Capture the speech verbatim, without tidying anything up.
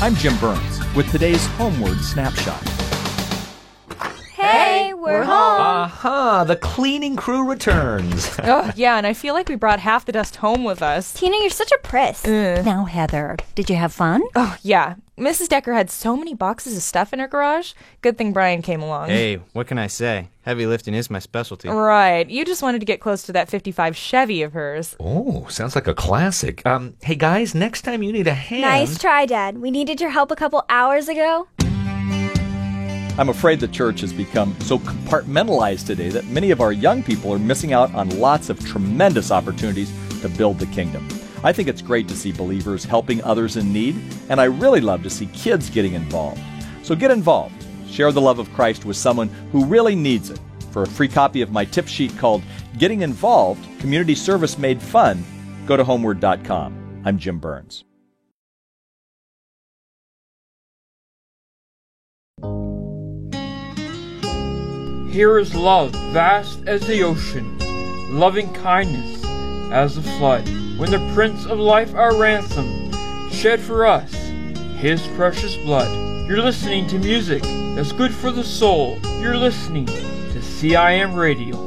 I'm Jim Burns with today's Homeward Snapshot. Hey, we're home. Aha, the cleaning crew returns. Oh, yeah, and I feel like we brought half the dust home with us. Tina, you're such a priss. Uh. Now, Heather, did you have fun? Oh, yeah. Missus Decker had so many boxes of stuff in her garage. Good thing Brian came along. Hey, what can I say? Heavy lifting is my specialty. Right. You just wanted to get close to that fifty-five Chevy of hers. Oh, sounds like a classic. Um, hey guys, next time you need a hand. Nice try, Dad. We needed your help a couple hours ago. I'm afraid the church has become so compartmentalized today that many of our young people are missing out on lots of tremendous opportunities to build the kingdom. I think it's great to see believers helping others in need, and I really love to see kids getting involved. So get involved. Share the love of Christ with someone who really needs it. For a free copy of my tip sheet called Getting Involved, Community Service Made Fun, go to homeward dot com. I'm Jim Burns. Here is love, vast as the ocean, loving kindness as the flood. When the Prince of Life, our ransom, shed for us his precious blood. You're listening to music that's good for the soul. You're listening to C I M Radio.